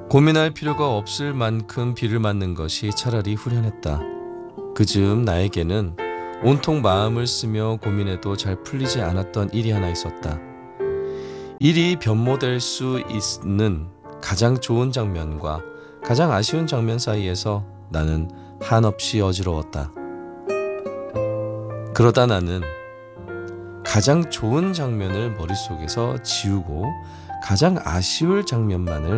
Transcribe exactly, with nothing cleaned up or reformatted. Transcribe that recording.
고민할 필요가 없을 만큼 비를 맞는 것이 차라리 후련했다. 그즈음 나에게는 온통 마음을 쓰며 고민해도 잘 풀리지 않았던 일이 하나 있었다. 일이 변모될 수 있는 가장 좋은 장면과 가장 아쉬운 장면 사이에서 나는 한없이 어지러웠다. 그러다 나는 가장 좋은 장면을 머릿속에서 지우고 가장 아쉬울 장면만을